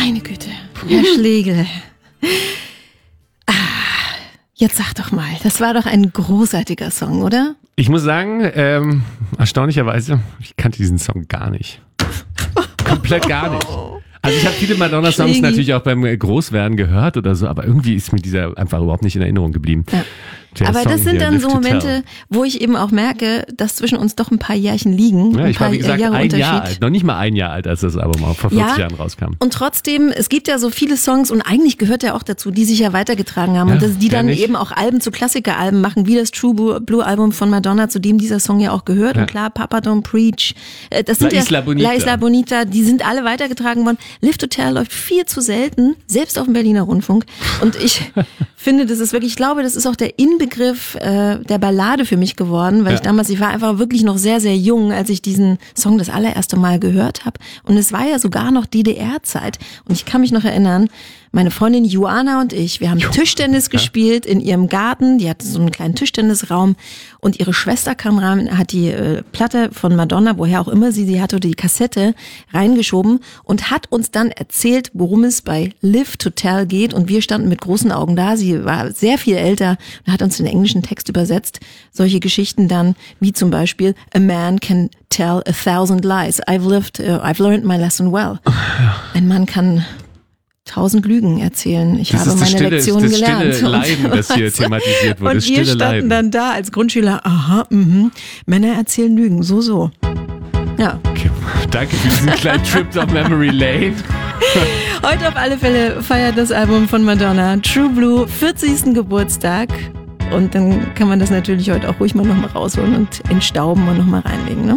Meine Güte, Herr Schlegel. Jetzt sag doch mal, das war doch ein großartiger Song, oder? Ich muss sagen, erstaunlicherweise, ich kannte diesen Song gar nicht. Komplett gar nicht. Also ich habe viele Madonna-Songs natürlich auch beim Großwerden gehört oder so, aber irgendwie ist mir dieser einfach überhaupt nicht in Erinnerung geblieben. Ja. Aber das sind dann so Momente, wo ich eben auch merke, dass zwischen uns doch ein paar Jährchen liegen. Ja, ich war wie gesagt Jahre ein Jahr alt, noch nicht mal ein Jahr alt, als das Album auch vor 40 Jahren rauskam. Und trotzdem, es gibt ja so viele Songs und eigentlich gehört ja auch dazu, die sich ja weitergetragen haben und die dann eben auch Alben zu Klassikeralben machen, wie das True Blue Album von Madonna, zu dem dieser Song ja auch gehört. Ja. Und klar, Papa Don't Preach. Das sind La Isla Bonita, die sind alle weitergetragen worden. Live to Tell läuft viel zu selten, selbst auf dem Berliner Rundfunk. Und ich finde, das ist wirklich, ich glaube, das ist auch der Inbegriff der Ballade für mich geworden, weil ich war einfach wirklich noch sehr, sehr jung, als ich diesen Song das allererste Mal gehört habe. Und es war ja sogar noch DDR-Zeit. Und ich kann mich noch erinnern, meine Freundin Joanna und ich, wir haben Tischtennis gespielt in ihrem Garten. Die hatte so einen kleinen Tischtennisraum und ihre Schwester kam rein, hat die Platte von Madonna, woher auch immer sie hatte, oder die Kassette reingeschoben und hat uns dann erzählt, worum es bei Live to Tell geht. Und wir standen mit großen Augen da. Sie war sehr viel älter und hat uns den englischen Text übersetzt. Solche Geschichten dann, wie zum Beispiel A man can tell 1,000 lies. I've learned my lesson well. Ein Mann kann 1000 Lügen erzählen. Ich habe meine Lektion gelernt. Das stille Leiden, das hier thematisiert wurde. Und wir standen dann da als Grundschüler, Männer erzählen Lügen, so. Ja. Okay. Danke für diesen kleinen Trip down Memory Lane. Heute auf alle Fälle feiert das Album von Madonna, True Blue, 40. Geburtstag. Und dann kann man das natürlich heute auch ruhig mal nochmal rausholen und entstauben und nochmal reinlegen, ne?